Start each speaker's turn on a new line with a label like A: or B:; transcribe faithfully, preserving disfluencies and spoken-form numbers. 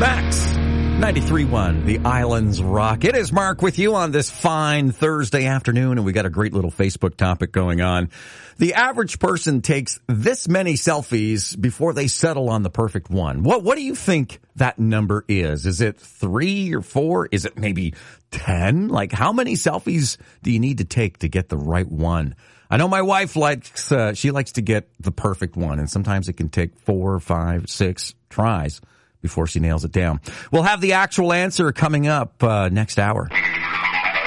A: Max, ninety-three point one, The Islands Rock. It is Mark with you on this fine Thursday afternoon, and we got a great little Facebook topic going on. The average person takes this many selfies before they settle on the perfect one. What what do you think that number is? Is it three or four? Is it maybe ten? Like, how many selfies do you need to take to get the right one? I know my wife likes, uh, she likes to get the perfect one, and sometimes it can take four, five, six tries before she nails it down. We'll have the actual answer coming up uh, next hour.